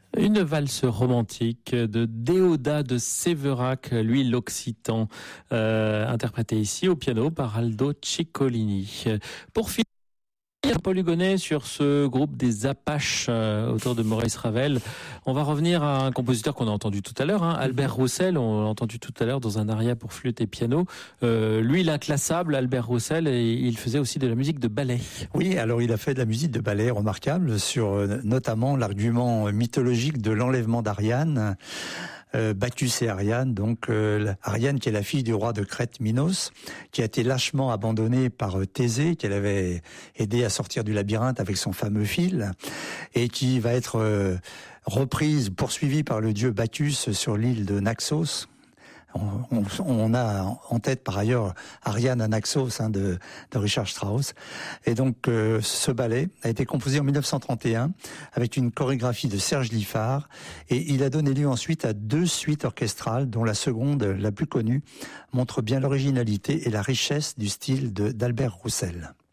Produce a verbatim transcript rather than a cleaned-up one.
Une valse romantique de Déodat de Séverac, lui l'occitan, euh, interprété ici au piano par Aldo Ciccolini. Pour finir, Paul Hugonnet sur ce groupe des Apaches euh, autour de Maurice Ravel. On va revenir à un compositeur qu'on a entendu tout à l'heure, hein, Albert Roussel. On l'a entendu tout à l'heure dans un aria pour flûte et piano. Euh, lui, l'inclassable, Albert Roussel, et il faisait aussi de la musique de ballet. Oui, alors il a fait de la musique de ballet remarquable sur euh, notamment l'argument mythologique de l'enlèvement d'Ariane. Euh, Bacchus et Ariane, donc euh, Ariane qui est la fille du roi de Crète Minos, qui a été lâchement abandonnée par euh, Thésée, qu'elle avait aidé à sortir du labyrinthe avec son fameux fil, et qui va être euh, reprise, poursuivie par le dieu Bacchus sur l'île de Naxos. On, on, on a en tête par ailleurs Ariane à Naxos hein, de, de Richard Strauss. Et donc euh, ce ballet a été composé en mille neuf cent trente et un avec une chorégraphie de Serge Liffard, et il a donné lieu ensuite à deux suites orchestrales dont la seconde, la plus connue, montre bien l'originalité et la richesse du style de, d'Albert Roussel.